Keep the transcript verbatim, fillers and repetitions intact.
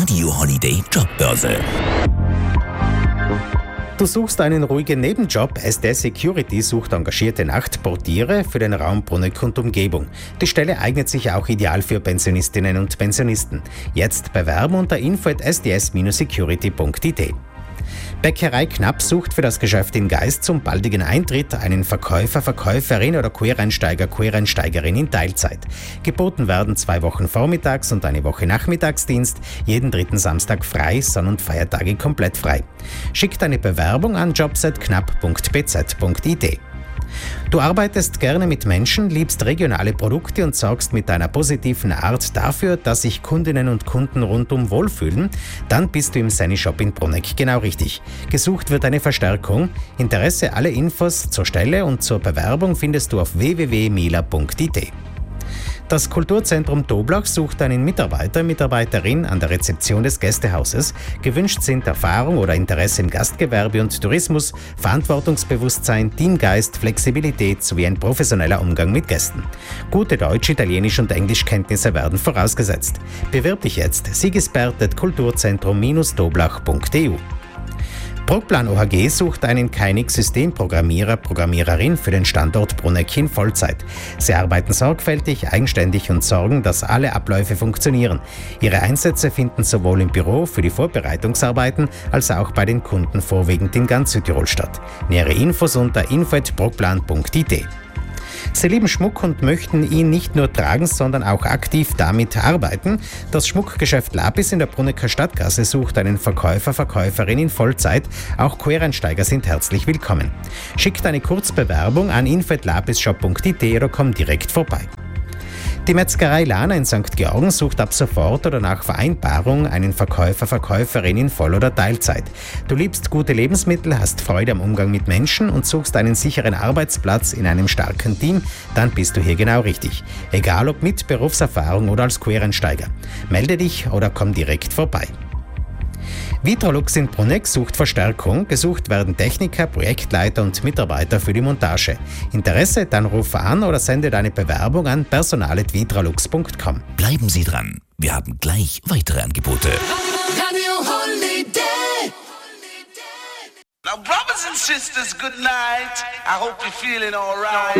Radio Holiday Jobbörse. Du suchst einen ruhigen Nebenjob? S D Security sucht engagierte Nachtportiere für den Raum Bruneck und Umgebung. Die Stelle eignet sich auch ideal für Pensionistinnen und Pensionisten. Jetzt bewerben unter info at s d s dash security punkt i t. Bäckerei Knapp sucht für das Geschäft in Geist zum baldigen Eintritt einen Verkäufer, Verkäuferin oder Quereinsteiger, Quereinsteigerin in Teilzeit. Geboten werden zwei Wochen Vormittags- und eine Woche Nachmittagsdienst, jeden dritten Samstag frei, Sonn- und Feiertage komplett frei. Schickt eine Bewerbung an jobs at knapp punkt b z punkt i t. Du arbeitest gerne mit Menschen, liebst regionale Produkte und sorgst mit deiner positiven Art dafür, dass sich Kundinnen und Kunden rundum wohlfühlen? Dann bist du im Seni Shop in Bruneck genau richtig. Gesucht wird eine Verstärkung. Interesse, alle Infos zur Stelle und zur Bewerbung findest du auf w w w punkt mila punkt i t. Das Kulturzentrum Toblach sucht einen Mitarbeiter, Mitarbeiterin an der Rezeption des Gästehauses. Gewünscht sind Erfahrung oder Interesse im Gastgewerbe und Tourismus, Verantwortungsbewusstsein, Teamgeist, Flexibilität sowie ein professioneller Umgang mit Gästen. Gute Deutsch-, Italienisch- und Englischkenntnisse werden vorausgesetzt. Bewirb dich jetzt. sigisbert at kulturzentrum dash toblach punkt e u. Progplan O H G sucht einen Keinix-Systemprogrammierer, Programmiererin für den Standort Bruneck in Vollzeit. Sie arbeiten sorgfältig, eigenständig und sorgen, dass alle Abläufe funktionieren. Ihre Einsätze finden sowohl im Büro für die Vorbereitungsarbeiten als auch bei den Kunden vorwiegend in ganz Südtirol statt. Nähere Infos unter info at progplan punkt i t. Sie lieben Schmuck und möchten ihn nicht nur tragen, sondern auch aktiv damit arbeiten. Das Schmuckgeschäft Lapis in der Brunecker Stadtgasse sucht einen Verkäufer, Verkäuferin in Vollzeit. Auch Quereinsteiger sind herzlich willkommen. Schickt eine Kurzbewerbung an info at lapis shop punkt i t oder komm direkt vorbei. Die Metzgerei Lana in Sankt Georgen sucht ab sofort oder nach Vereinbarung einen Verkäufer, Verkäuferin in Voll- oder Teilzeit. Du liebst gute Lebensmittel, hast Freude am Umgang mit Menschen und suchst einen sicheren Arbeitsplatz in einem starken Team, dann bist du hier genau richtig. Egal ob mit Berufserfahrung oder als Quereinsteiger. Melde dich oder komm direkt vorbei. Vitrolux in Bruneck sucht Verstärkung. Gesucht werden Techniker, Projektleiter und Mitarbeiter für die Montage. Interesse? Dann rufe an oder sende deine Bewerbung an personal at vitrolux punkt com. Bleiben Sie dran. Wir haben gleich weitere Angebote. Radio Holiday. Now, brothers and sisters, good night. I hope you're feeling all right.